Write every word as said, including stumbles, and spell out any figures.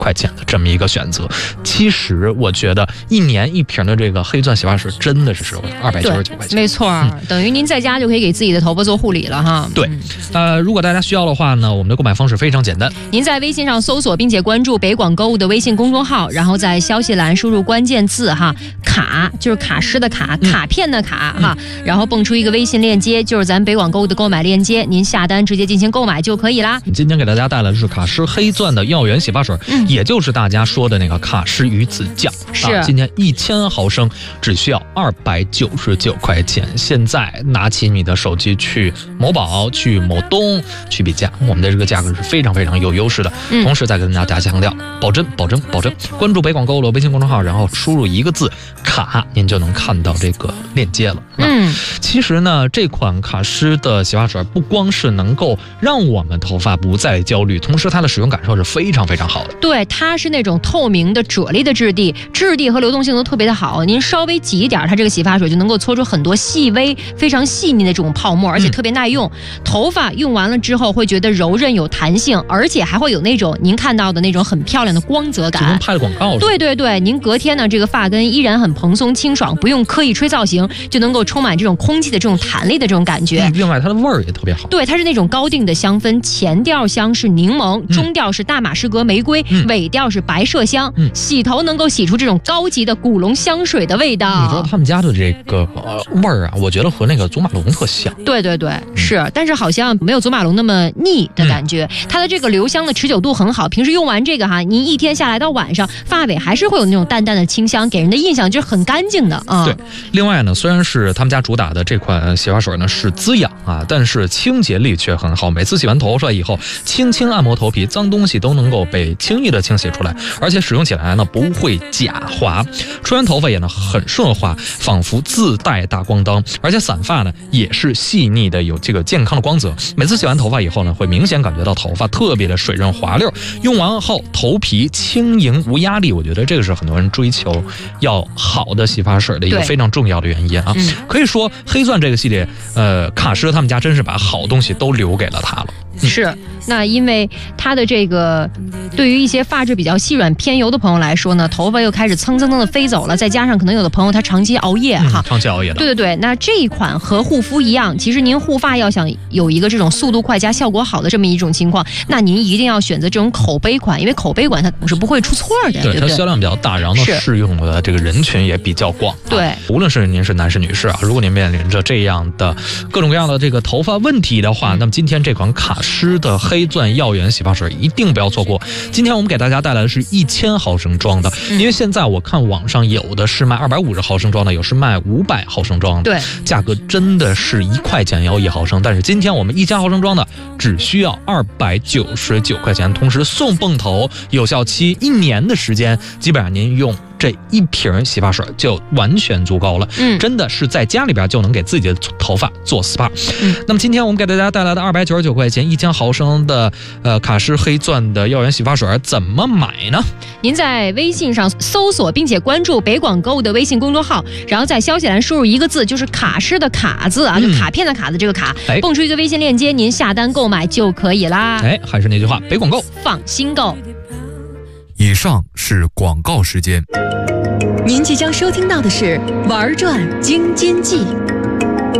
块钱的这么一个选择。其实我觉得一年一瓶的这个黑钻洗发水真的是实惠，二百九十九块钱， 没错、嗯，等于您在家就可以给自己的头发做护理了哈。 对，呃，如果大家需要的话呢，我们的购买方式非常简单， 您在微信上搜索并且关注北广购物的微信公众号，然后在消息栏输入关键字哈，卡就是卡诗的卡，卡片的卡、嗯、哈，然后蹦出一个微信链接，就是咱北广购物的购买链接，您下单直接进行购买就可以啦。 今天给大家带来的是卡诗黑钻的药源洗发水、嗯，也就是大家说的那个卡诗鱼子酱， 是、 啊、今天一千毫升只需要二百九十九块钱。现在拿起你的手机去某宝、去某东去比价，我们的这个价格是非常非常有优势的。嗯、同时再跟大家强调，保真保真保真，关注北广购物的微信公众号，然后输入一个字卡，您就能看到这个链接了。嗯，其实呢，这款卡诗的洗发水不光是能够让我们头发不再焦虑，同时它的使用感受是非常非常好的。 对，它是那种透明的啫喱的质地，质地和流动性都特别的好。您稍微挤一点，它这个洗发水就能够搓出很多细微、非常细腻的这种泡沫，而且特别耐用。嗯、头发用完了之后会觉得柔韧有弹性，而且还会有那种您看到的那种很漂亮的光泽感。 就跟拍了广告。 对对对，您隔天呢，这个发根依然很蓬松清爽，不用刻意吹造型，就能够充满这种空气的这种弹力的这种感觉。 嗯、另外，它的味儿也特别好。 对，它是那种高定的香氛，前调香是柠檬，中调是大马士革玫瑰，嗯、尾调是白麝香。嗯、洗头能够洗出这种高级的古龙香水的味道。 你知道他们家的这个、呃、味儿啊，我觉得和那个祖马龙特像。 对对对，是，但是好像没有祖马龙那么腻的感觉。嗯、它的这个留香的持久度很好，平时用完这个哈，您一天下来到晚上，发尾还是会有那种淡淡的清香，给人的印象就是很干净的啊。 对，另外呢，虽然是他们家主打的这款洗发水呢是滋养啊，但是清洁力却很好。每次洗完头发以后，轻轻按摩头皮，脏东西都能够被轻易的清洗出来，而且使用起来呢不会假滑，吹完头发也呢很顺滑，仿佛自带大光灯，而且散发呢也是细腻的，有这个健康的光泽。每次洗完头发以后呢，会明显感觉到头发特别的水润滑溜，用完后头皮轻盈无压力。我觉得这个是很多人追求要好的洗发水的一个非常重要的原因啊。嗯、可以说黑钻这个系列，呃，卡诗他们家真是把好东西都留给了他了。 嗯、是，那因为它的这个对于一些发质比较细软偏油的朋友来说呢，头发又开始蹭蹭蹭的飞走了，再加上可能有的朋友他长期熬夜哈、 嗯，长期熬夜的。 对对对，那这一款和护肤一样，其实您护发要想有一个这种速度快加效果好的这么一种情况，那您一定要选择这种口碑款，因为口碑款它是不会出错的，对, 对, 对它销量比较大，然后适用的这个人群也比较广、啊。 对， 无论是您是男士女士啊，如果您面临着这样的各种各样的这个头发问题的话，嗯、那么今天这款卡诗的黑钻药源洗发水一定不要错过。今天我们给大家带来的是一千毫升装的，嗯、因为现在我看网上有的是卖二百五十毫升装的，有是卖五百毫升装的， 对， 价格真的是一块钱要一毫升。但是今天我们一千毫升装的只需要二百九十九块钱，同时送泵头，有效期一年的时间，基本上您用这一瓶洗发水就完全足够了。嗯，真的是在家里边就能给自己的头发做 S P A。嗯，那么今天我们给大家带来的二百九十九块钱一千毫升的呃卡诗黑钻的药源洗发水怎么买呢？ 您在微信上搜索并且关注北广购物的微信公众号，然后在消息栏输入一个字，就是卡诗的卡字啊，嗯、就卡片的卡的这个卡，哎、蹦出一个微信链接，您下单购买就可以啦。 哎，还是那句话，北广购放心购。 以上是广告时间。 您即将收听到的是玩转京津冀。